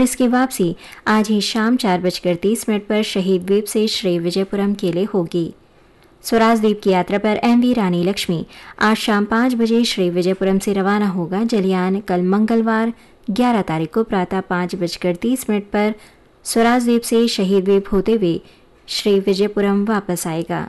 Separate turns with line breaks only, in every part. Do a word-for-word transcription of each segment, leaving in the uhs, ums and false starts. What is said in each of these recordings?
इसकी वापसी आज ही शाम चार बजकर तीस मिनट पर शहीद द्वीप से श्री विजयपुरम के लिए होगी। स्वराज द्वीप की यात्रा पर एम वी रानी लक्ष्मी आज शाम पाँच बजे श्री विजयपुरम से रवाना होगा। जलयान कल मंगलवार ग्यारह तारीख को प्रातः पाँच बजकर तीस मिनट पर स्वराज द्वीप से शहीद द्वीप होते हुए श्री विजयपुरम वापस आएगा।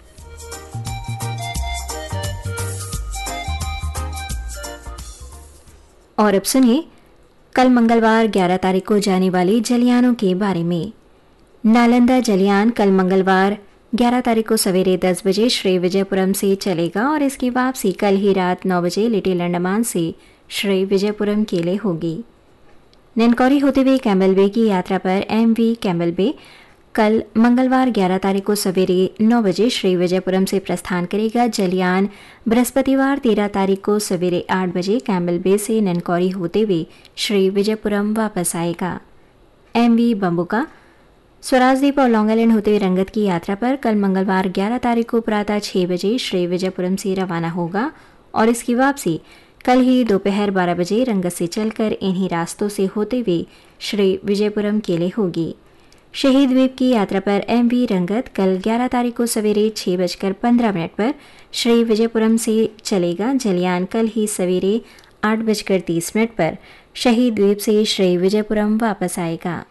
और अब सुनिए कल मंगलवार ग्यारह तारीख को जाने वाले जलयानों के बारे में। नालंदा जलयान कल मंगलवार ग्यारह तारीख को सवेरे दस बजे श्री विजयपुरम से चलेगा और इसकी वापसी कल ही रात नौ बजे लिटिल अंडमान से श्री विजयपुरम के लिए होगी। ननकौरी होते हुए कैम्बल बे की यात्रा पर एम वी कैम्बल बे कल मंगलवार ग्यारह तारीख को सवेरे नौ बजे श्री विजयपुरम से प्रस्थान करेगा। जलयान बृहस्पतिवार तेरह तारीख को सवेरे आठ बजे कैम्बल बे से ननकौरी होते हुए श्री विजयपुरम वापस आएगा। एम वी बम्बुका स्वराज द्वीप और लॉन्ग आइलैंड होते हुए रंगत की यात्रा पर कल मंगलवार ग्यारह तारीख को प्रातः छह बजे श्री विजयपुरम से रवाना होगा और इसकी वापसी कल ही दोपहर बारह बजे रंगत से चलकर इन्हीं रास्तों से होते हुए श्री विजयपुरम के लिए होगी। शहीद द्वीप की यात्रा पर एम वी रंगत कल ग्यारह तारीख को सवेरे छह बजकर पंद्रह मिनट पर श्री विजयपुरम से चलेगा। जलयान कल ही सवेरे आठ बजकर तीस मिनट पर शहीद द्वीप से श्री विजयपुरम वापस आएगा।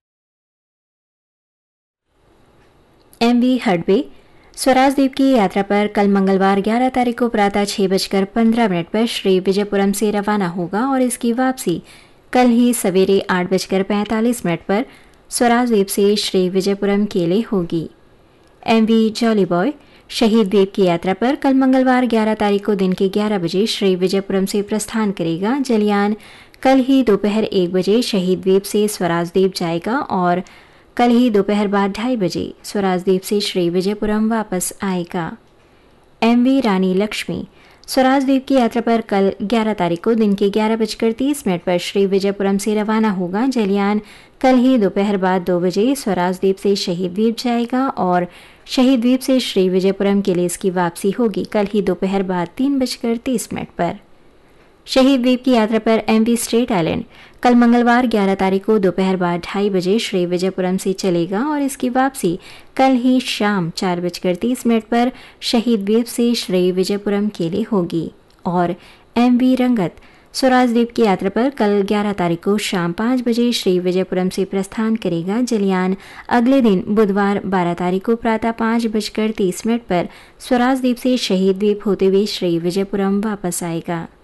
एम वी हडबे स्वराज द्वीप की यात्रा पर कल मंगलवार ग्यारह तारीख को प्रातः छह बजकर पंद्रह मिनट पर श्री विजयपुरम से रवाना होगा और इसकी वापसी कल ही सवेरे आठ बजकर पैंतालीस मिनट पर स्वराज द्वीप से श्री विजयपुरम के लिए होगी। एम वी जॉली बॉय शहीद द्वीप की यात्रा पर कल मंगलवार ग्यारह तारीख को दिन के ग्यारह बजे श्री विजयपुरम से प्रस्थान करेगा। जलयान कल ही दोपहर एक बजे शहीद द्वीप से स्वराज द्वीप जाएगा और कल ही दोपहर बाद ढाई बजे स्वराज द्वीप से श्री विजयपुरम वापस आएगा। एम वी रानी लक्ष्मी स्वराज द्वीप की यात्रा पर कल ग्यारह तारीख को दिन के ग्यारह बजकर तीस मिनट पर श्री विजयपुरम से रवाना होगा। जलयान कल ही दोपहर बाद दो बजे स्वराज द्वीप से शहीद द्वीप जाएगा और शहीद द्वीप से श्री विजयपुरम के लिए इसकी वापसी होगी कल ही दोपहर बाद तीन बजकर तीस मिनट पर। शहीद द्वीप की यात्रा पर एम वी स्ट्रेट आइलैंड कल मंगलवार ग्यारह तारीख को दोपहर बाद ढाई बजे श्री विजयपुरम से चलेगा और इसकी वापसी कल ही शाम चार बजकर तीस मिनट पर शहीद द्वीप से श्री विजयपुरम के लिए होगी। और एम वी रंगत स्वराज द्वीप की यात्रा पर कल ग्यारह तारीख को शाम पाँच बजे श्री विजयपुरम से प्रस्थान करेगा। जलयान अगले दिन बुधवार बारह तारीख को प्रातः पाँच बजकर तीस मिनट पर स्वराज द्वीप से शहीद द्वीप होते हुए श्री विजयपुरम वापस आएगा।